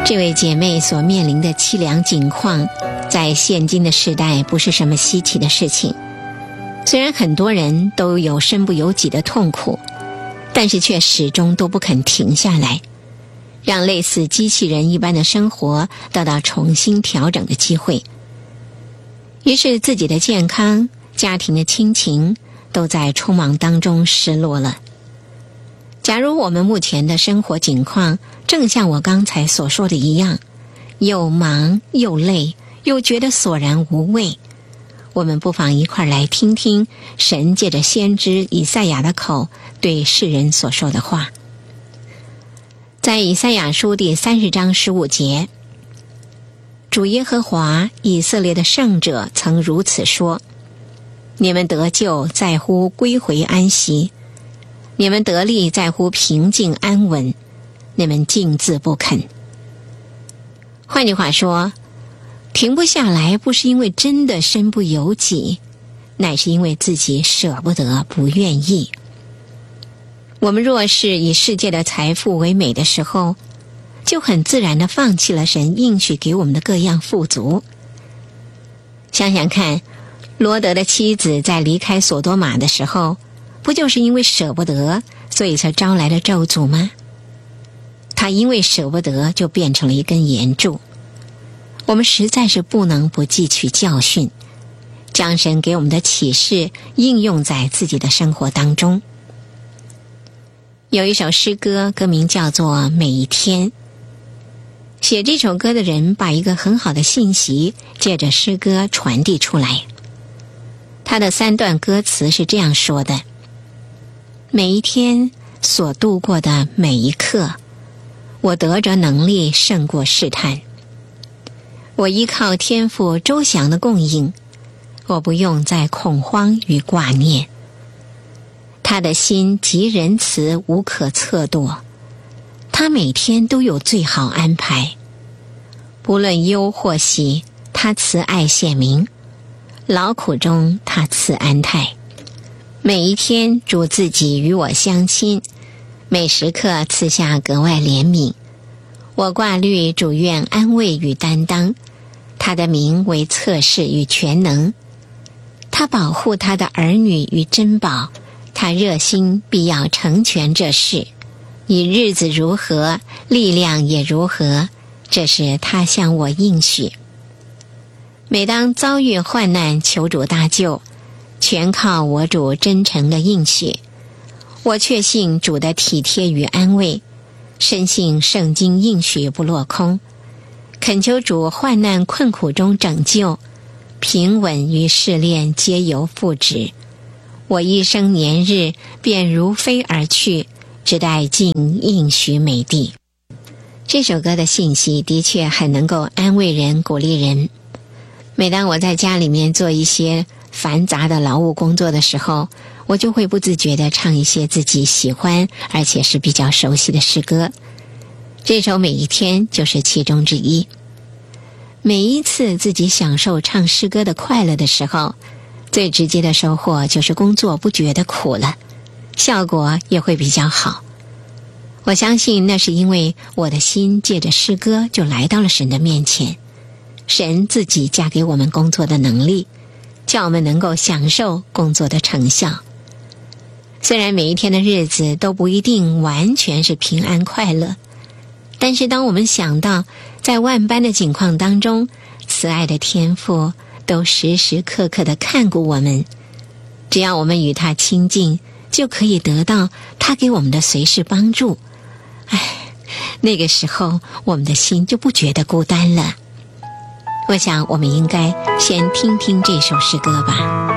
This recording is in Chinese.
这位姐妹所面临的凄凉境况，在现今的时代不是什么稀奇的事情。虽然很多人都有身不由己的痛苦，但是却始终都不肯停下来，让类似机器人一般的生活得到重新调整的机会。于是自己的健康、家庭的亲情都在匆忙当中失落了。假如我们目前的生活境况正像我刚才所说的一样，又忙又累，又觉得索然无味，我们不妨一块来听听神借着先知以赛亚的口对世人所说的话。在以赛亚书第30章15节，主耶和华以色列的圣者曾如此说：你们得救在乎归回安息，你们得力在乎平静安稳，你们静自不肯。换句话说，停不下来不是因为真的身不由己，乃是因为自己舍不得，不愿意。我们若是以世界的财富为美的时候，就很自然地放弃了神应许给我们的各样富足。想想看，罗德的妻子在离开索多玛的时候，不就是因为舍不得，所以才招来了咒诅吗？他因为舍不得，就变成了一根岩柱。我们实在是不能不汲取教训，将神给我们的启示应用在自己的生活当中。有一首诗歌，歌名叫做《每一天》。写这首歌的人把一个很好的信息借着诗歌传递出来。他的3段歌词是这样说的：每一天所度过的每一刻，我得着能力胜过试探。我依靠天父周详的供应，我不用再恐慌与挂念。他的心极仁慈，无可测度，他每天都有最好安排。不论忧或喜，他慈爱显明，劳苦中他赐安泰。每一天主自己与我相亲，每时刻赐下格外怜悯。我挂虑主愿安慰与担当，他的名为测试与全能。他保护他的儿女与珍宝，他热心必要成全这事。你日子如何，力量也如何，这是他向我应许。每当遭遇患难，求主搭救，全靠我主真诚的应许。我确信主的体贴与安慰，深信圣经应许不落空，恳求主患难困苦中拯救，平稳与试炼皆由父旨。我一生年日便如飞而去，只待进应许美地。这首歌的信息的确很能够安慰人，鼓励人。每当我在家里面做一些繁杂的劳务工作的时候，我就会不自觉地唱一些自己喜欢而且是比较熟悉的诗歌。这首《每一天》就是其中之一。每一次自己享受唱诗歌的快乐的时候，最直接的收获就是工作不觉得苦了，效果也会比较好。我相信那是因为我的心借着诗歌就来到了神的面前，神自己加给我们工作的能力，叫我们能够享受工作的成效。虽然每一天的日子都不一定完全是平安快乐，但是当我们想到在万般的境况当中，慈爱的天父都时时刻刻地看顾我们，只要我们与他亲近，就可以得到他给我们的随时帮助。那个时候我们的心就不觉得孤单了。我想我们应该先听听这首诗歌吧。